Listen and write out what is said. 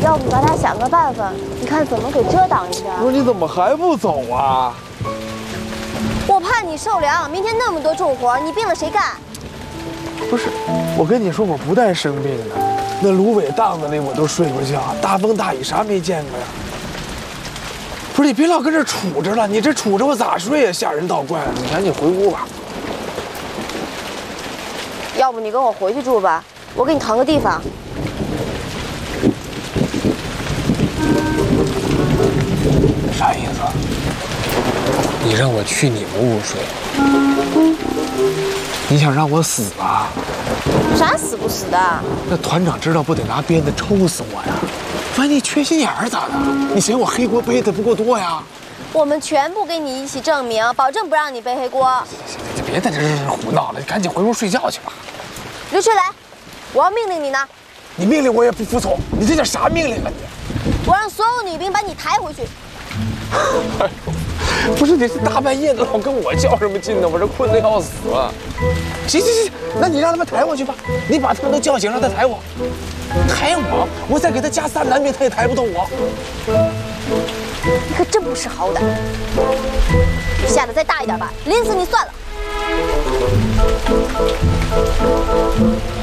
要不咱俩想个办法，你看怎么给遮挡一下？ 不是你怎么还不走啊？ 我怕你受凉，明天那么多重活，你病了谁干？ 不是，我跟你说，我不带生病的。那芦苇荡子里我都睡过觉，大风大雨啥没见过呀？不是你别老跟这杵着了，你这杵着我咋睡呀？吓人倒怪了，你赶紧回屋吧。 要不你跟我回去住吧，我给你腾个地方。 啥意思？你让我去你们屋睡？你想让我死啊？ 啥死不死的？ 那团长知道不得拿鞭子抽死我呀？万一缺心眼儿咋的？你嫌我黑锅背的不够多呀？ 我们全部给你一起证明，保证不让你背黑锅。 行，别在这胡闹了，赶紧回屋睡觉去吧。 刘春雷，我要命令你呢。 你命令我也不服从，你这叫啥命令啊你？ 我让所有女兵把你抬回去。 哎呦，不是你这大半夜的老跟我较什么劲呢？我这困得要死。行，那你让他们抬我去吧。你把他们都叫醒，让他抬我。抬我，我再给他加3男兵，他也抬不动我。 你可真不识好歹。你下的再大一点吧，淋死你算了。